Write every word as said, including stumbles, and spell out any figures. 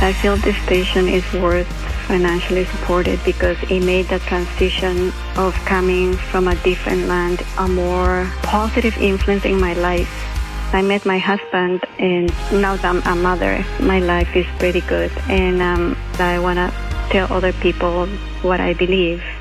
I feel this station is worth financially supported because it made the transition of coming from a different land a more positive influence in my life. I met my husband, and now that I'm a mother, my life is pretty good, and um, I want to tell other people what I believe.